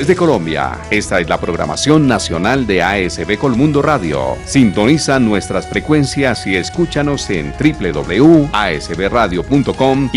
regiones de Colombia. Esta es la programación nacional de ASB Colmundo Radio. Sintoniza nuestras frecuencias y escúchanos en www.asbradio.com